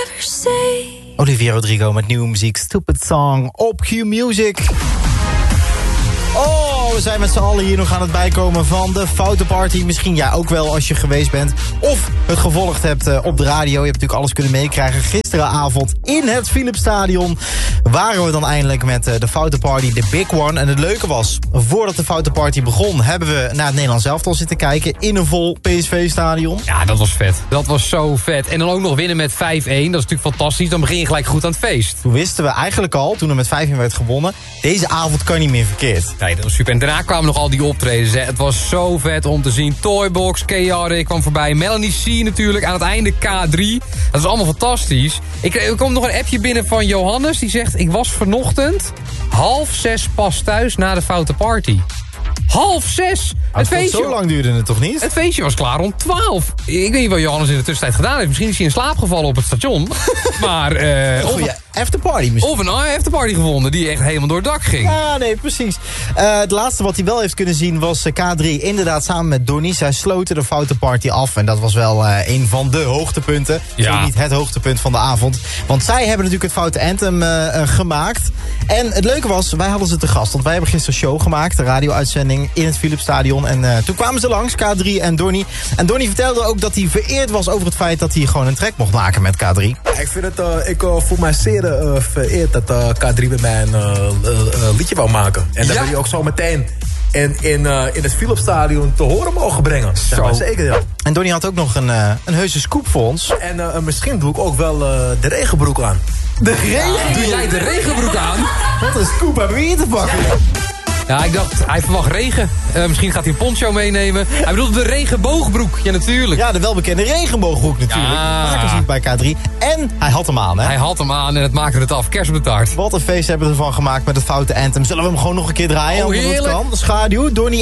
never say. Olivia Rodrigo met nieuwe muziek, Stupid Song op Q-Music. Oh, we zijn met z'n allen hier nog aan het bijkomen van de Foute Party. Misschien jij ook wel als je geweest bent of het gevolgd hebt op de radio. Je hebt natuurlijk alles kunnen meekrijgen. Gisteravond in het Philipsstadion waren we dan eindelijk met de Foute Party, de big one. En het leuke was, voordat de Foute Party begon, hebben we naar het Nederlands elftal zitten kijken in een vol PSV-stadion. Ja, dat was vet. Dat was zo vet. En dan ook nog winnen met 5-1. Dat is natuurlijk fantastisch. Dan begin je gelijk goed aan het feest. Toen wisten we eigenlijk al, toen er met 5-1 werd gewonnen, deze avond kan niet meer verkeerd. Nee, dat was super. En daarna kwamen nog al die optredens. Hè. Het was zo vet om te zien. Toybox, Chaotic kwam voorbij. Melanie C natuurlijk. Aan het einde K3. Dat is allemaal fantastisch. Er komt nog een appje binnen van Johannes. Die zegt, ik was vanochtend 5:30 pas thuis na de Foute Party. 5:30. Het feestje, zo lang duurde het toch niet? Het feestje was klaar om 12. Ik weet niet wat Johannes in de tussentijd gedaan heeft. Misschien is hij in slaap gevallen op het station. Maar afterparty misschien. Of een afterparty gevonden die echt helemaal door het dak ging. Ja, nee, precies. Het laatste wat hij wel heeft kunnen zien was K3. Inderdaad, samen met Donnie. Zij sloten de Foute Party af. En dat was wel een van de hoogtepunten. Ja. Zo niet het hoogtepunt van de avond. Want zij hebben natuurlijk het Foute Anthem gemaakt. En het leuke was, wij hadden ze te gast. Want wij hebben gisteren een show gemaakt. Een radio-uitzending in het Philipsstadion. En toen kwamen ze langs, K3 en Donnie. En Donnie vertelde ook dat hij vereerd was over het feit dat hij gewoon een track mocht maken met K3. Ik vind het, ik voel mij zeer vereerd dat K3 met mij een liedje wou maken. En dat wil je ook zo meteen in het Philipsstadion te horen mogen brengen. Zo. Zeker, ja. En Donnie had ook nog een heuse scoop voor ons. En misschien doe ik ook wel de regenbroek aan. De regenbroek? Doe jij de regenbroek aan? Wat een scoop hebben we hier te pakken. Ja, ik dacht, hij verwacht regen. Misschien gaat hij een poncho meenemen. Hij bedoelde de regenboogbroek. Ja, natuurlijk. Ja, de welbekende regenboogbroek natuurlijk. Ja. Maken ze niet bij K3. En hij had hem aan, hè? Hij had hem aan en het maakte het af. Kers op de taart. Wat een feest hebben we ervan gemaakt met het Foute Anthem. Zullen we hem gewoon nog een keer draaien? Oh, Omdat het heerlijk. kan. De schaduw, Donnie